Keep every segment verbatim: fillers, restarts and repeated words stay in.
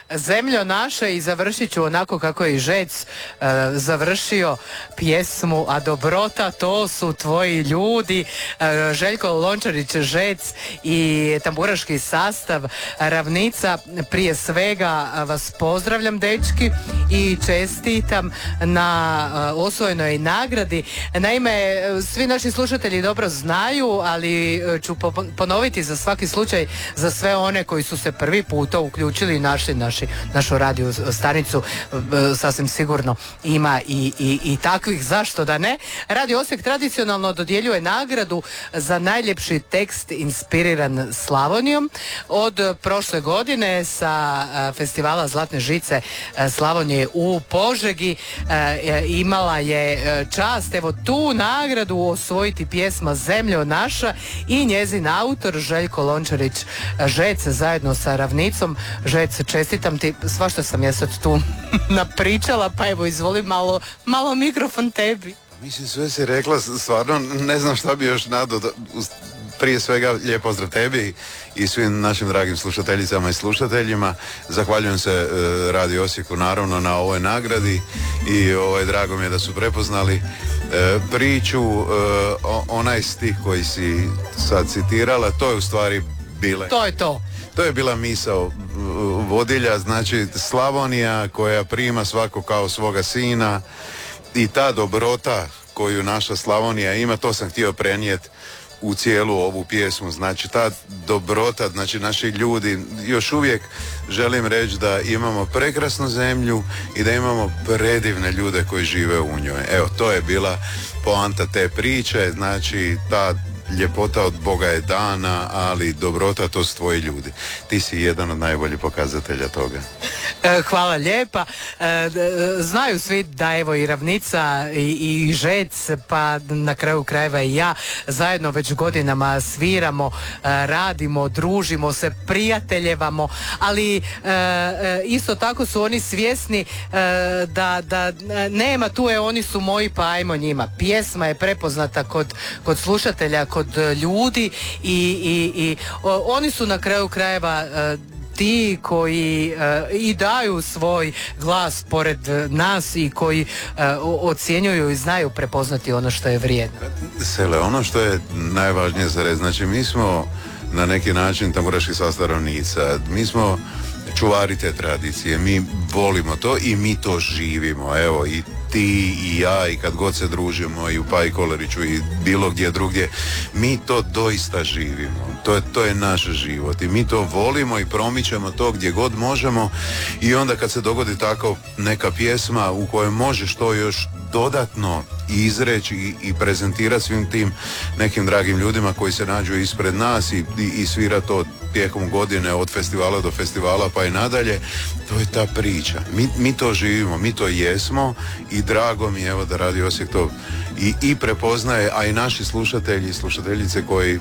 Zemljo naša i završit ću onako kako je i Žec uh, završio pjesmu, a dobrota to su tvoji ljudi. Uh, Željko Lončarić Žec i tamburaški sastav Ravnica, prije svega vas pozdravljam dečki i čestitam na uh, osvojenoj nagradi. Naime, svi naši slušatelji dobro znaju, ali ću ponoviti za svaki slučaj za sve one koji su se prvi puta uključili i našli naši, našu radio stanicu, sasvim sigurno ima i, i, i takvih, zašto da ne. Radio Osijek tradicionalno dodjeljuje nagradu za najljepši tekst inspiriran Slavonijom. Od prošle godine sa festivala Zlatne žice Slavonije u Požegi imala je čast evo tu nagradu osvojiti pjesma Zemljo naša i njezin autor Željko Lončarić Žec zajedno sa Ravnicom. Žec, čestitam ti, svašta sam ja sad tu napričala, pa evo izvoli malo, malo mikrofon tebi. Mislim, sve si rekla, stvarno ne znam šta bi još nadao. Prije svega lijep pozdrav tebi i svim našim dragim slušateljicama i slušateljima. Zahvaljujem se e, Radio Osijeku naravno na ovoj nagradi i ovaj, drago mi je da su prepoznali e, priču. E, onaj stih koji si sad citirala, to je u stvari bile. To je to. To je bila misao vodilja, znači Slavonija koja prima svako kao svoga sina i ta dobrota koju naša Slavonija ima, to sam htio prenijeti u cijelu ovu pjesmu. Znači ta dobrota, znači naši ljudi, još uvijek želim reći da imamo prekrasnu zemlju i da imamo predivne ljude koji žive u njoj. Evo, to je bila poanta te priče, znači ta ljepota od Boga je dana, ali dobrota to su tvoji ljudi. Ti si jedan od najboljih pokazatelja toga. Hvala lijepa. Znaju svi da evo i Ravnica i, i Žec, pa na kraju krajeva i ja zajedno već godinama sviramo, radimo, družimo se, prijateljevamo, ali isto tako su oni svjesni da, da nema tu je, oni su moji, pa ajmo njima. Pjesma je prepoznata kod, kod slušatelja, kod ljudi i, i, i o, oni su na kraju krajeva uh, ti koji uh, i daju svoj glas pored nas i koji uh, ocjenjuju i znaju prepoznati ono što je vrijedno. Sele, ono što je najvažnije za reći, znači mi smo na neki način tamburaški sastav Ravnica, mi smo čuvari te tradicije, mi volimo to i mi to živimo, evo i ti i ja i kad god se družimo i u Paji Koleriću i bilo gdje drugdje, mi to doista živimo, to je, to je naš život i mi to volimo i promičemo to gdje god možemo i onda kad se dogodi tako neka pjesma u kojoj možeš to još dodatno izreći i, i prezentirati svim tim nekim dragim ljudima koji se nađu ispred nas i, i, i svira to tijekom godine od festivala do festivala pa i nadalje, to je ta priča. Mi, mi to živimo, mi to jesmo i drago mi je evo da Radio Osijek to i, i prepoznaje, a i naši slušatelji i slušateljice koji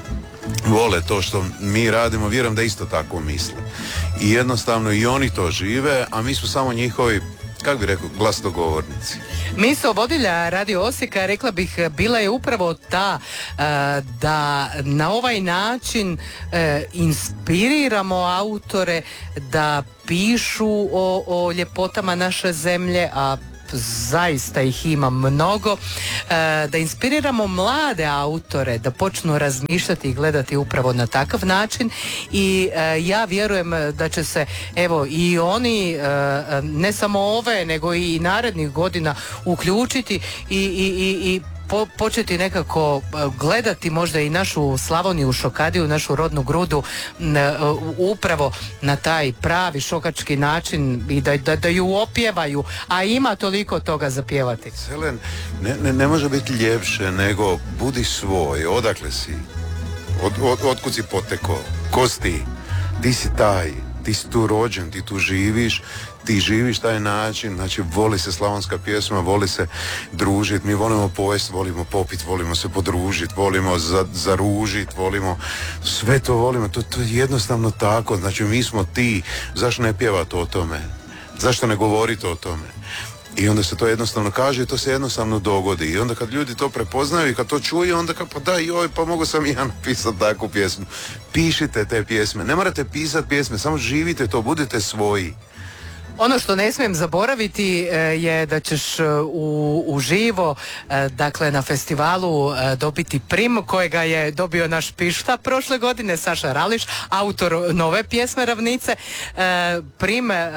vole to što mi radimo, vjerujem da isto tako misle. I jednostavno i oni to žive, a mi smo samo njihovi, kako bi rekao, glasnogovornici. Misao vodilja Radio Osijeka, rekla bih, bila je upravo ta uh, da na ovaj način uh, inspiriramo autore da pišu o, o ljepotama naše zemlje, a zaista ih ima mnogo, da inspiriramo mlade autore da počnu razmišljati i gledati upravo na takav način i ja vjerujem da će se evo i oni ne samo ove nego i narednih godina uključiti i, i, i, i Po, početi nekako gledati možda i našu Slavoniju, Šokadiju, našu rodnu grudu n, upravo na taj pravi šokački način i da, da, da ju opjevaju, a ima toliko toga za pjevati. Selen, ne, ne, ne može biti ljepše nego budi svoj, odakle si, od, od, otkud si potekao, ko si ti, ti si taj, ti si tu rođen, ti tu živiš, ti živiš taj način, znači voli se slavonska pjesma, voli se družiti, mi volimo povest, volimo popit, volimo se podružiti, volimo za, zaružiti, volimo, sve to volimo, to, to je jednostavno tako, znači mi smo ti, zašto ne pjevati o tome, zašto ne govoriti o tome? I onda se to jednostavno kaže i to se jednostavno dogodi. I onda kad ljudi to prepoznaju i kad to čuju, onda kao pa da, joj, pa mogu sam i ja napisati takvu pjesmu. Pišite te pjesme, ne morate pisati pjesme, samo živite to, budite svoji. Ono što ne smijem zaboraviti e, je da ćeš e, u, u živo, e, dakle na festivalu e, dobiti prim kojega je dobio naš pišta prošle godine, Saša Rališ, autor nove pjesme Ravnice. E, prim, e,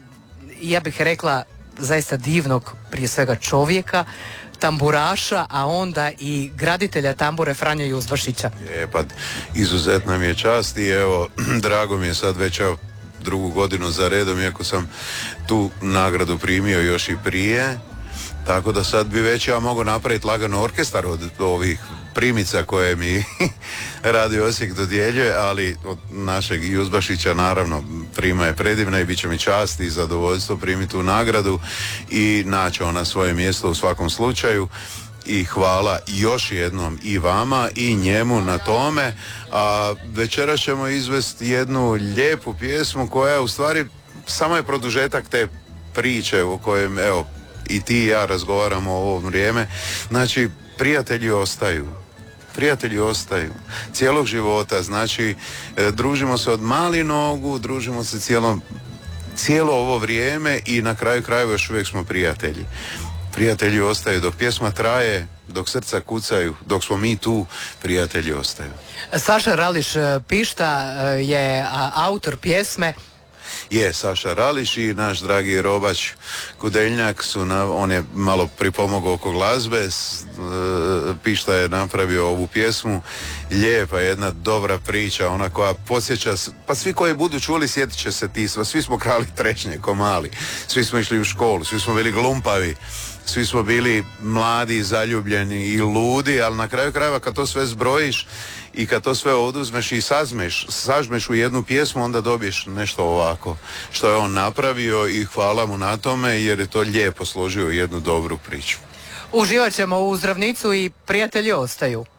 ja bih rekla, zaista divnog, prije svega čovjeka, tamburaša, a onda i graditelja tambure Franje Juzbašića. Je, pa izuzetna mi je čast i evo, drago mi je sad već evo, drugu godinu za redom, iako sam tu nagradu primio još i prije, tako da sad bi već ja mogu napraviti lagano orkestar od ovih primica koje mi Radio Osijek dodjeljuje, ali od našeg Juzbašića naravno prima je predivna i bit će mi čast i zadovoljstvo primiti tu nagradu i naći ona svoje mjesto u svakom slučaju. I hvala još jednom i vama i njemu na tome. A večeras ćemo izvesti jednu lijepu pjesmu koja u stvari samo je produžetak te priče o kojem evo i ti i ja razgovaramo o ovo vrijeme. Znači, prijatelji ostaju. Prijatelji ostaju cijelog života, znači e, družimo se od malih nogu, družimo se cijelo, cijelo ovo vrijeme i na kraju krajeva još uvijek smo prijatelji. Prijatelji ostaju dok pjesma traje, dok srca kucaju, dok smo mi tu, prijatelji ostaju. Saša Rališ pišta je autor pjesme. Je, Saša Rališ i naš dragi Robać Kudeljnjak su, na, on je malo pripomogao oko glazbe, s, e, pišta je napravio ovu pjesmu, lijepa jedna dobra priča, ona koja podsjeća, pa svi koji budu čuli sjetit će se ti, svi smo krali trešnje ko mali, svi smo išli u školu, svi smo bili glumpavi, svi smo bili mladi, zaljubljeni i ludi, ali na kraju krajeva kad to sve zbrojiš i kad to sve oduzmeš i sazmeš, sažmeš u jednu pjesmu, onda dobiješ nešto ovako što je on napravio i hvala mu na tome jer je to lijepo složio jednu dobru priču. Uživat ćemo uz Ravnicu i prijatelji ostaju.